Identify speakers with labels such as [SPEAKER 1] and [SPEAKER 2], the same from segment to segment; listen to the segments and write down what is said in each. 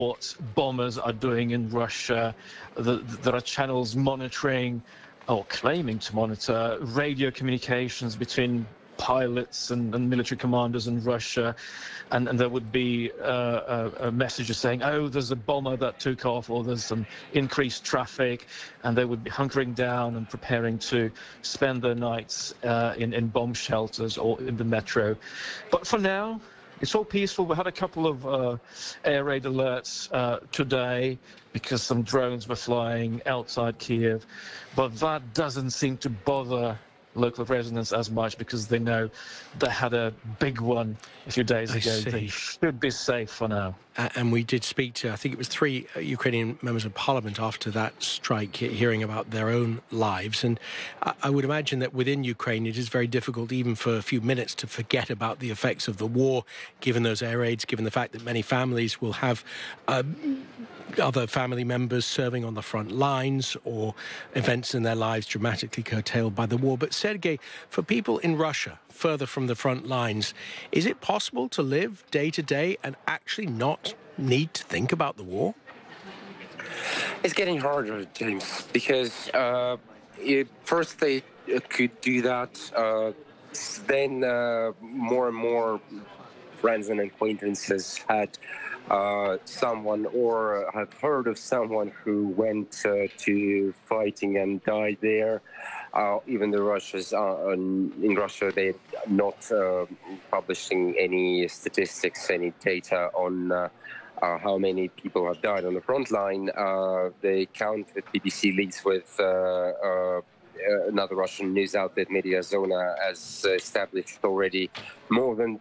[SPEAKER 1] what bombers are doing in Russia. There are channels monitoring or claiming to monitor radio communications between pilots and military commanders in Russia, and there would be a message saying, oh, there's a bomber that took off, or there's some increased traffic, and they would be hunkering down and preparing to spend their nights in bomb shelters or in the metro. But for now, it's all peaceful. We had a couple of air raid alerts today because some drones were flying outside Kiev, but that doesn't seem to bother local residents as much because they know they had a big one a few days ago. They should be safe for now.
[SPEAKER 2] And we did speak to, I think it was 3 Ukrainian members of parliament after that strike, hearing about their own lives. And I would imagine that within Ukraine, it is very difficult even for a few minutes to forget about the effects of the war, given those air raids, given the fact that many families will have other family members serving on the front lines or events in their lives dramatically curtailed by the war. But Sergei, for people in Russia, further from the front lines, is it possible to live day to day and actually not need to think about the war?
[SPEAKER 3] It's getting harder, James, because first they could do that, then more and more friends and acquaintances had someone or have heard of someone who went to fighting and died there. Even the Russians in Russia, they're not publishing any statistics, any data on how many people have died on the front line. The count that BBC leads with another Russian news outlet, Mediazona, has established already more than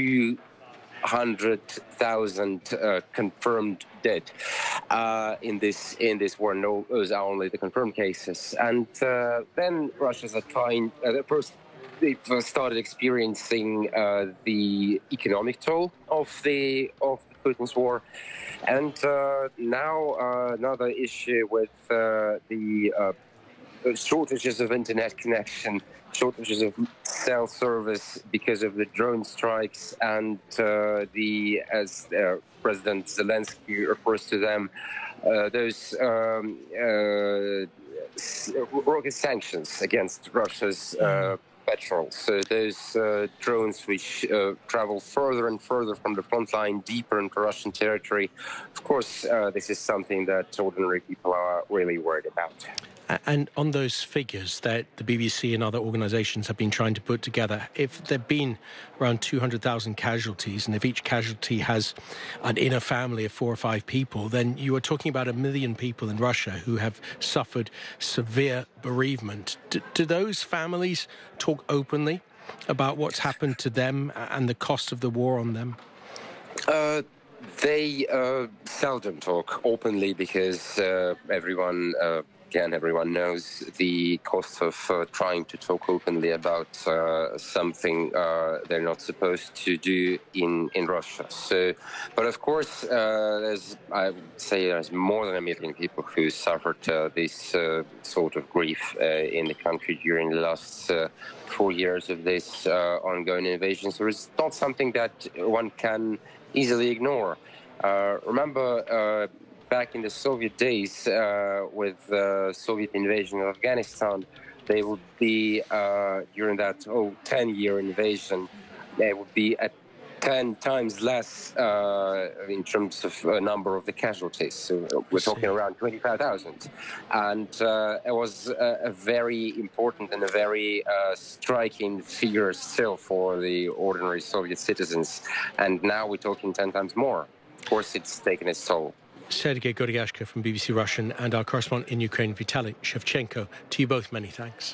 [SPEAKER 3] 200,000 confirmed dead in this war. No, those are only the confirmed cases. And then Russians are trying. First, they started experiencing the economic toll of Putin's war, and now another issue with the shortages of internet connection, shortages of cell service because of the drone strikes, and as President Zelensky refers to them, those rocket sanctions against Russia's petrol. So those drones which travel further and further from the front line, deeper into Russian territory. Of course, this is something that ordinary people are really worried about.
[SPEAKER 2] And on those figures that the BBC and other organisations have been trying to put together, if there have been around 200,000 casualties, and if each casualty has an inner family of 4 or 5 people, then you are talking about 1 million people in Russia who have suffered severe bereavement. Do those families talk openly about what's happened to them and the cost of the war on them?
[SPEAKER 3] They seldom talk openly because everyone knows the cost of trying to talk openly about something they're not supposed to do in Russia. So, but of course, I would say there's more than 1 million people who suffered this sort of grief in the country during the last 4 years of this ongoing invasion. So it's not something that one can easily ignore. Remember, back in the Soviet days, with the Soviet invasion of Afghanistan, they would be, during that 10-year invasion, they would be at 10 times less in terms of number of the casualties. So we're talking around 25,000. And it was a very important and a very striking figure still for the ordinary Soviet citizens. And now we're talking 10 times more. Of course, it's taken its toll.
[SPEAKER 2] Sergei Goryashko from BBC Russian and our correspondent in Ukraine, Vitaly Shevchenko. To you both, many thanks.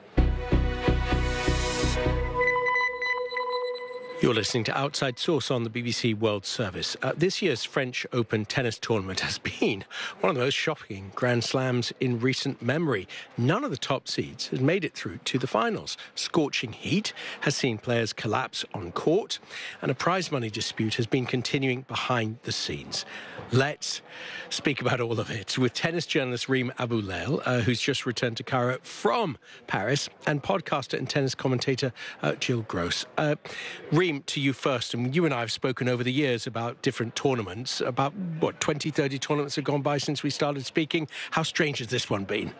[SPEAKER 2] You're listening to Outside Source on the BBC World Service. This year's French Open tennis tournament has been one of the most shocking Grand Slams in recent memory. None of the top seeds has made it through to the finals. Scorching heat has seen players collapse on court, and a prize money dispute has been continuing behind the scenes. Let's speak about all of it with tennis journalist Reem Abou-Leil, who's just returned to Cairo from Paris, and podcaster and tennis commentator Jill Gross. Reem, Reem, to you first. And you and I have spoken over the years about different tournaments, about, 20, 30 tournaments have gone by since we started speaking. How strange has this one been?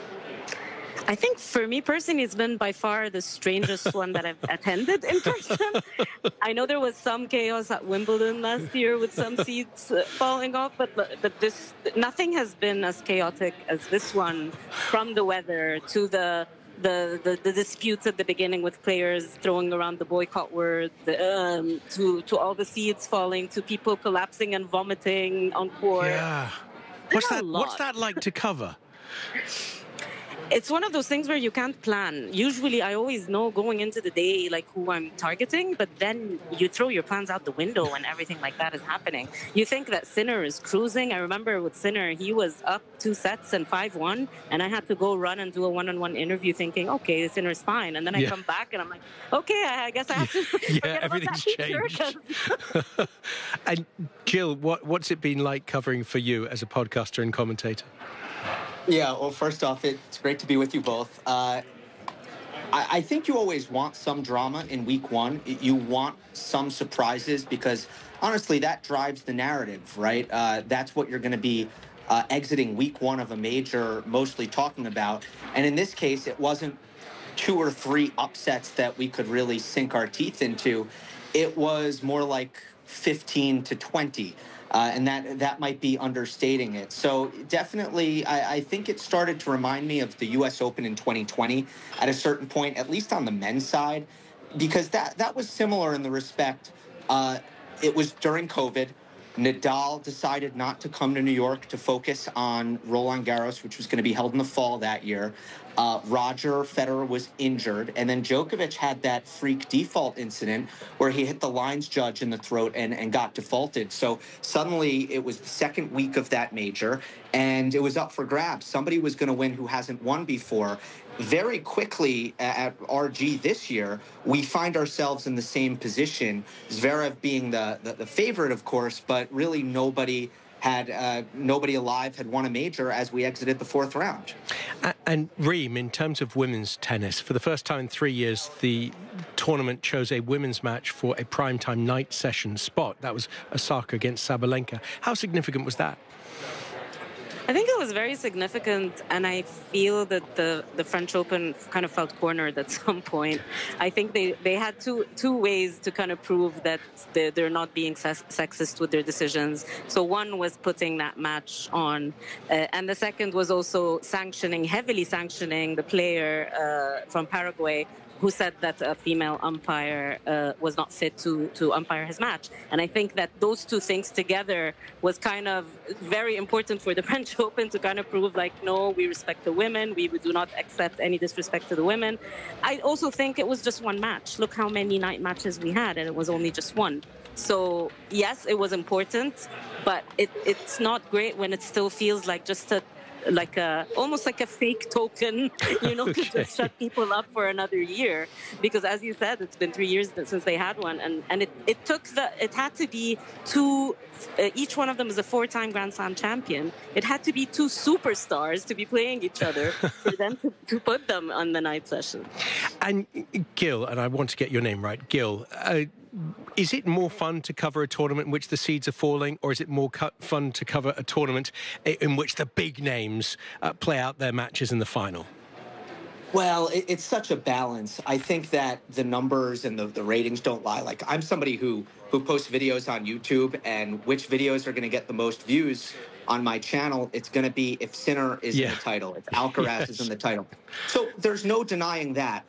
[SPEAKER 4] I think for me personally, it's been by far the strangest one that I've attended in person. I know there was some chaos at Wimbledon last year with some seeds falling off, but this nothing has been as chaotic as this one, from the weather to the disputes at the beginning with players throwing around the boycott word, to all the seeds falling, to people collapsing and vomiting on court.
[SPEAKER 2] Yeah. What's that like to cover?
[SPEAKER 4] It's one of those things where you can't plan. Usually, I always know going into the day, like, who I'm targeting, but then you throw your plans out the window when everything like that is happening. You think that Sinner is cruising. I remember with Sinner, he was up 2 sets and 5-1, and I had to go run and do a one-on-one interview thinking, okay, Sinner's fine. And then I come back and I'm like, okay, I guess I have to
[SPEAKER 2] yeah, everything's changed. And Jill, what's it been like covering for you as a podcaster and commentator?
[SPEAKER 5] Yeah, well, first off, it's great to be with you both. I think you always want some drama in week one. You want some surprises because, honestly, that drives the narrative, right? That's what you're going to be exiting week one of a major mostly talking about. And in this case, it wasn't 2 or 3 upsets that we could really sink our teeth into. It was more like 15 to 20. And that might be understating it. So definitely, I think it started to remind me of the U.S. Open in 2020 at a certain point, at least on the men's side, because that was similar in the respect. It was during COVID. Nadal decided not to come to New York to focus on Roland Garros, which was going to be held in the fall that year. Roger Federer was injured, and then Djokovic had that freak default incident where he hit the lines judge in the throat and got defaulted. So suddenly it was the second week of that major, and it was up for grabs. Somebody was going to win who hasn't won before. Very quickly at RG this year, we find ourselves in the same position, Zverev being the favorite, of course, but really nobody alive had won a major as we exited the 4th round.
[SPEAKER 2] And Reem, in terms of women's tennis, for the first time in 3 years, the tournament chose a women's match for a primetime night session spot. That was Osaka against Sabalenka. How significant was that?
[SPEAKER 4] I think it was very significant, and I feel that the French Open kind of felt cornered at some point. I think they had two ways to kind of prove that they're not being sexist with their decisions. So one was putting that match on, and the second was also heavily sanctioning the player from Paraguay who said that a female umpire was not fit to umpire his match. And I think that those two things together was kind of very important for the French Open to kind of prove, like, no, we respect the women. We do not accept any disrespect to the women. I also think it was just one match. Look how many night matches we had, and it was only just one. So, yes, it was important, but it's not great when it still feels like just almost like a fake token, to just shut people up for another year. Because as you said, it's been 3 years since they had one, and it had to be two. Each one of them is a 4-time Grand Slam champion. It had to be 2 superstars to be playing each other for them to put them on the night session.
[SPEAKER 2] And Gil, and I want to get your name right, Gil. Is it more fun to cover a tournament in which the seeds are falling, or is it more fun to cover a tournament in which the big names play out their matches in the final?
[SPEAKER 5] Well, it's such a balance. I think that the numbers and the ratings don't lie. Like, I'm somebody who posts videos on YouTube, and which videos are going to get the most views on my channel, it's going to be if Sinner is in the title, if Alcaraz is in the title. So there's no denying that.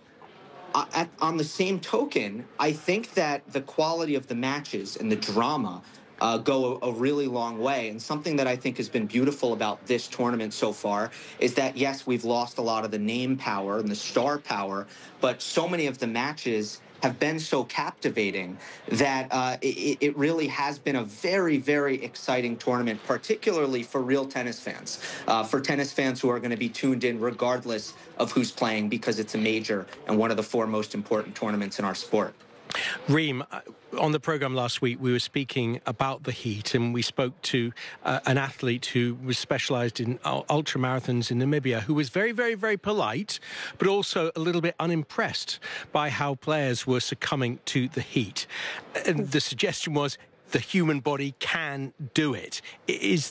[SPEAKER 5] On the same token, I think that the quality of the matches and the drama go a really long way. And something that I think has been beautiful about this tournament so far is that, yes, we've lost a lot of the name power and the star power, but so many of the matches have been so captivating that it really has been a very, very exciting tournament, particularly for real tennis fans, for tennis fans who are going to be tuned in regardless of who's playing, because it's a major and one of the 4 most important tournaments in our sport.
[SPEAKER 2] Reem, on the programme last week, we were speaking about the heat, and we spoke to an athlete who was specialised in ultramarathons in Namibia, who was very, very, very polite, but also a little bit unimpressed by how players were succumbing to the heat. And the suggestion was the human body can do it. Is